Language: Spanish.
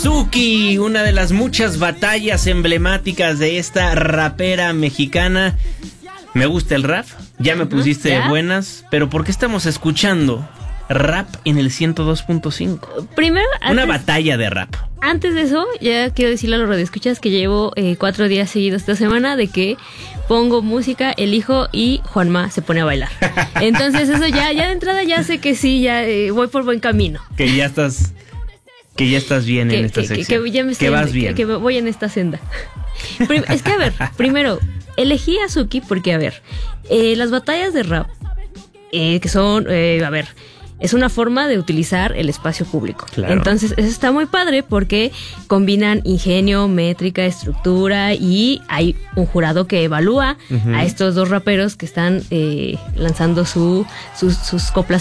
Suki, una de las muchas batallas emblemáticas de esta rapera mexicana. Me gusta el rap, ya me pusiste de buenas, pero ¿por qué estamos escuchando rap en el 102.5? Primero, una batalla de rap. Antes de eso, ya quiero decirle a los radioescuchas que llevo 4 días seguidos esta semana de que pongo música, elijo y Juanma se pone a bailar. Entonces eso ya de entrada ya sé que sí, ya voy por buen camino. Que ya estás bien en esta sección. Que vas bien. Que voy en esta senda. Es que a ver, primero, elegí a Suki porque, a ver, las batallas de rap, que son, es una forma de utilizar el espacio público. Claro. Entonces, eso está muy padre porque combinan ingenio, métrica, estructura y hay un jurado que evalúa a estos dos raperos que están lanzando sus coplas